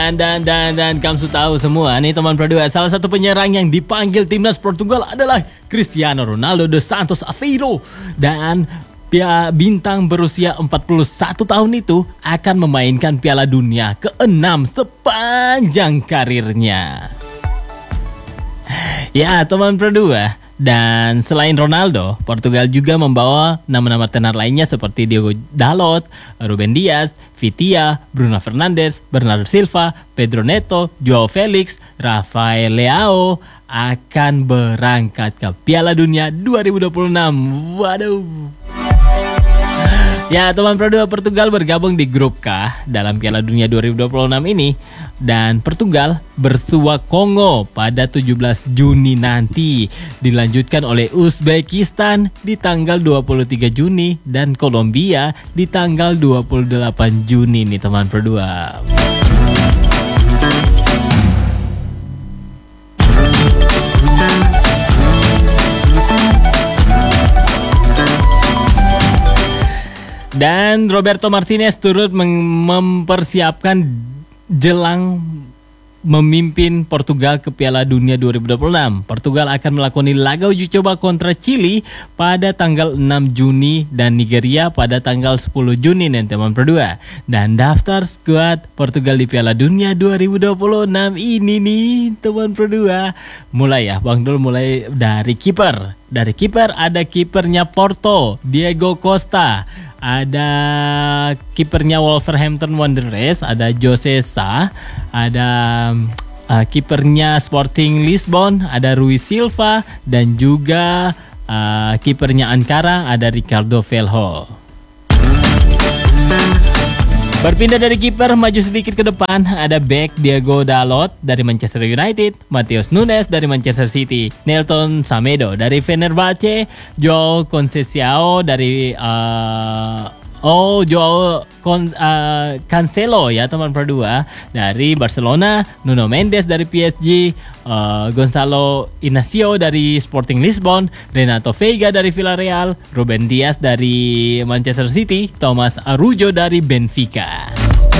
Dan kamu sudah tahu semua nih teman Perdua, salah satu penyerang yang dipanggil timnas Portugal adalah Cristiano Ronaldo dos Santos Aveiro. Dan bintang berusia 41 tahun itu akan memainkan Piala Dunia ke-6 sepanjang karirnya. Ya teman Perdua, dan selain Ronaldo, Portugal juga membawa nama-nama tenar lainnya seperti Diogo Dalot, Ruben Dias, Vitia, Bruno Fernandes, Bernardo Silva, Pedro Neto, Joao Felix, Rafael Leao akan berangkat ke Piala Dunia 2026. Waduh. Ya teman Perdua, Portugal bergabung di grup K dalam Piala Dunia 2026 ini. Dan Portugal bersua Kongo pada 17 Juni nanti. Dilanjutkan oleh Uzbekistan di tanggal 23 Juni. Dan Kolombia di tanggal 28 Juni nih teman Perdua. Dan Roberto Martinez turut mempersiapkan jelang memimpin Portugal ke Piala Dunia 2026. Portugal akan melakoni laga uji coba kontra Chili pada tanggal 6 Juni dan Nigeria pada tanggal 10 Juni nanti teman Perdua. Dan daftar skuad Portugal di Piala Dunia 2026 ini nih teman Perdua. Mulai ya Bang Dul, mulai dari kiper. Dari kiper ada kipernya Porto, Diego Costa. Ada kipernya Wolverhampton Wanderers, ada Jose Sa. Ada kipernya Sporting Lisbon, ada Rui Silva. Dan juga kipernya Ankara, ada Ricardo Velho. Berpindah dari kiper, maju sedikit ke depan, ada back Diogo Dalot dari Manchester United, Matheus Nunes dari Manchester City, Nelson Semedo dari Fenerbahce, Joao Conceição dari Cancelo ya teman Perdua dari Barcelona, Nuno Mendes dari PSG, Gonzalo Inacio dari Sporting Lisbon, Renato Veiga dari Villarreal, Ruben Dias dari Manchester City, Thomas Araujo dari Benfica.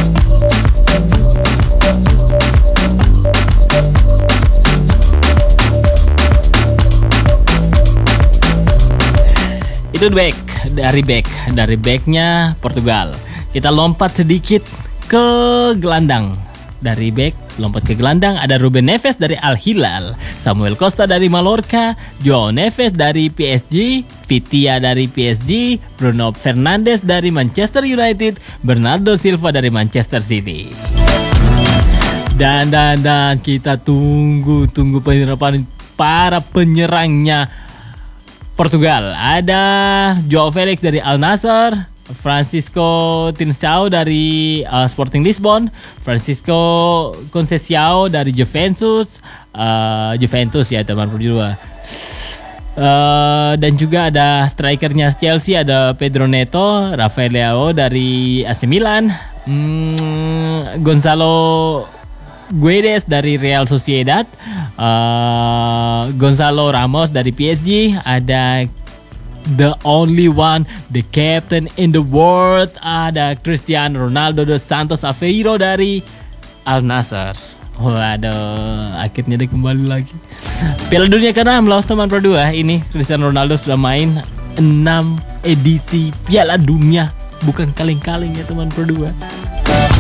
Itu dari backnya Portugal. Kita lompat sedikit ke gelandang. Dari back lompat ke gelandang, ada Ruben Neves dari Al Hilal, Samuel Costa dari Mallorca, Joao Neves dari PSG, Vitia dari PSG, Bruno Fernandes dari Manchester United, Bernardo Silva dari Manchester City. Dan kita tunggu penerapan para penyerangnya Portugal. Ada Joao Felix dari Al Nassr, Francisco Trincão dari Sporting Lisbon, Francisco Conceição dari Juventus ya teman Perdua. Dan juga ada strikernya Chelsea, ada Pedro Neto, Rafael Leao dari AC Milan, Gonzalo Guedes dari Real Sociedad, Gonzalo Ramos dari PSG, ada the only one, the captain in the world, ada Cristiano Ronaldo dos Santos Aveiro dari Al Nassr. Waduh, akhirnya dia kembali lagi. Piala Dunia ke-6 loh teman Perdua. Ini Cristiano Ronaldo sudah main 6 edisi Piala Dunia. Bukan kaleng-kaleng ya teman Perdua.